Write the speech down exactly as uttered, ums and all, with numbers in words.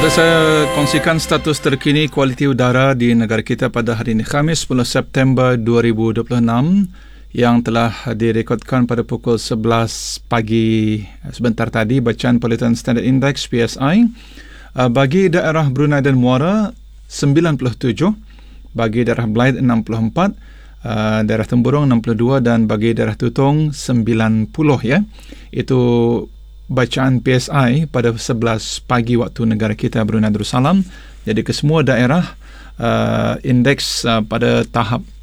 Boleh saya kongsikan status terkini kualiti udara di negara kita pada hari ini, Khamis sepuluh September dua ribu dua puluh enam, yang telah direkodkan pada pukul sebelas pagi sebentar tadi. Bacaan Pollutant Standard Index P S I uh, bagi daerah Brunei dan Muara sembilan puluh tujuh, bagi daerah Blyth enam puluh empat, uh, daerah Temburong enam puluh dua dan bagi daerah Tutong sembilan puluh, ya. Itu bacaan P S I pada sebelas pagi waktu negara kita Brunei Darussalam. Jadi ke semua daerah uh, indeks uh, pada tahap